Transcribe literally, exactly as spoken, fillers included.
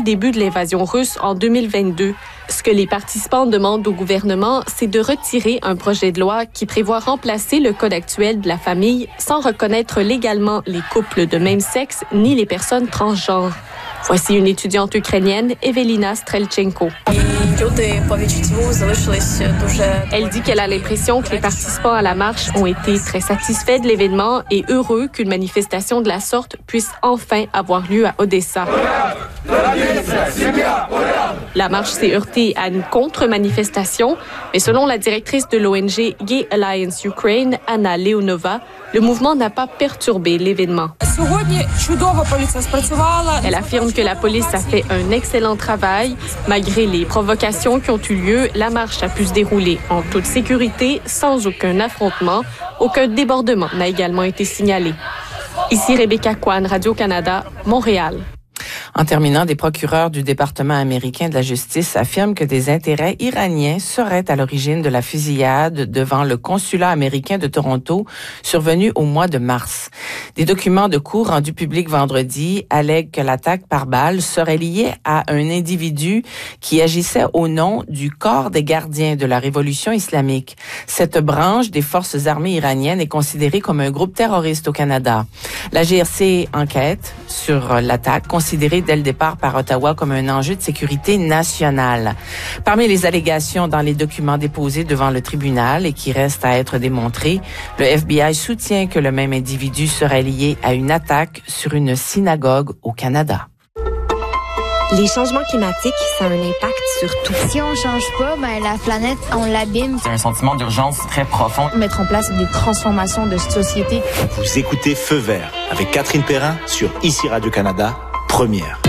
le début de l'invasion russe en deux mille vingt-deux. Ce que les participants demandent au gouvernement, c'est de retirer un projet de loi qui prévoit remplacer le code actuel de la famille sans reconnaître légalement les couples de même sexe ni les personnes transgenres. Voici une étudiante ukrainienne, Evelina Strelchenko. Elle dit qu'elle a l'impression que les participants à la marche ont été très satisfaits de l'événement et heureux qu'une manifestation de la sorte puisse enfin avoir lieu à Odessa. La marche s'est heurtée à une contre-manifestation, mais selon la directrice de l'O N G Gay Alliance Ukraine, Anna Leonova, le mouvement n'a pas perturbé l'événement. Elle affirme que la police a fait un excellent travail. Malgré les provocations qui ont eu lieu, la marche a pu se dérouler en toute sécurité, sans aucun affrontement. Aucun débordement n'a également été signalé. Ici Rebecca Kwan, Radio-Canada, Montréal. En terminant, des procureurs du département américain de la justice affirment que des intérêts iraniens seraient à l'origine de la fusillade devant le consulat américain de Toronto survenue au mois de mars. Des documents de cour rendus publics vendredi allèguent que l'attaque par balle serait liée à un individu qui agissait au nom du corps des gardiens de la révolution islamique. Cette branche des forces armées iraniennes est considérée comme un groupe terroriste au Canada. La G R C enquête sur l'attaque considérée dès le départ par Ottawa comme un enjeu de sécurité nationale. Parmi les allégations dans les documents déposés devant le tribunal et qui restent à être démontrés, le F B I soutient que le même individu serait lié à une attaque sur une synagogue au Canada. Les changements climatiques, ça a un impact sur tout. Si on change pas, ben la planète, on l'abîme. C'est un sentiment d'urgence très profond. Mettre en place des transformations de société. Vous écoutez Feu vert avec Catherine Perrin sur Ici Radio-Canada, première.